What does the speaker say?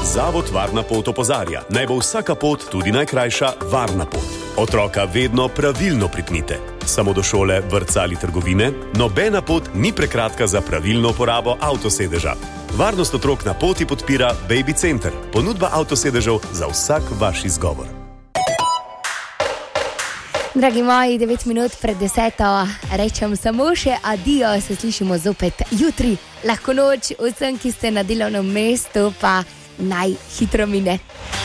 Zavod Varna pot opozarja, naj bo vsaka pot, tudi najkrajša, varna pot. Otroka vedno pravilno pripnite. Samo do šole, vrtca ali trgovine, nobena pot ni prekratka za pravilno uporabo avtosedeža. Varnost otrok na poti podpira Baby Center, ponudba avtosedežev za vsak vaš izgovor. Dragi moji, 9 minut pred 10. Rečem samo še adijo, se slišimo zopet jutri. Lahko noč vsem, ki ste na delovnem mestu, pa naj hitro mine.